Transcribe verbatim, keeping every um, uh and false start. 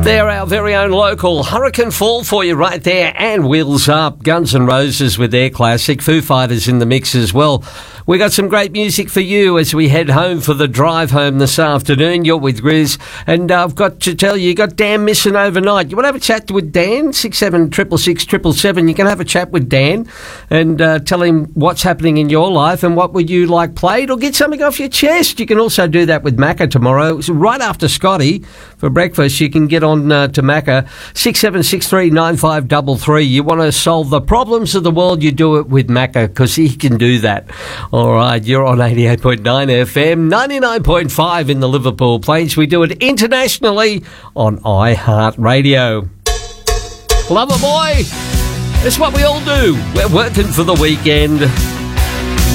They're our very own local Hurricane Fall for you right there, and Wheels Up, Guns N' Roses with their classic, Foo Fighters in the mix as well. We got some great music for you as we head home for the drive home this afternoon. You're with Grizz, and uh, I've got to tell you, you got Dan missing overnight. You want to have a chat with Dan? six seven six six six seven seven. You can have a chat with Dan and uh, tell him what's happening in your life and what would you like played, or get something off your chest. You can also do that with Macca tomorrow. So right after Scotty for breakfast, you can get on uh, to Macca, six seven six three nine five three three. You want to solve the problems of the world, you do it with Macca, because he can do that. All right, you're on eighty-eight point nine F M, ninety-nine point five in the Liverpool Plains. We do it internationally on iHeartRadio. Love it, boy. That's what we all do. We're working for the weekend.